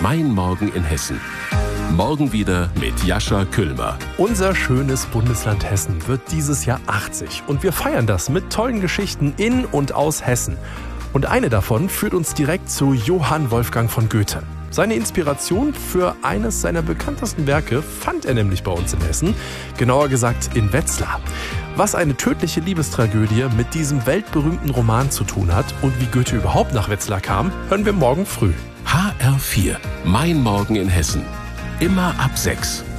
Mein Morgen in Hessen. Morgen wieder mit Jascha Küllmer. Unser schönes Bundesland Hessen wird dieses Jahr 80 und wir feiern das mit tollen Geschichten in und aus Hessen. Und eine davon führt uns direkt zu Johann Wolfgang von Goethe. Seine Inspiration für eines seiner bekanntesten Werke fand er nämlich bei uns in Hessen, genauer gesagt in Wetzlar. Was eine tödliche Liebestragödie mit diesem weltberühmten Roman zu tun hat und wie Goethe überhaupt nach Wetzlar kam, hören wir morgen früh. HR4. Mein Morgen in Hessen. Immer ab 6.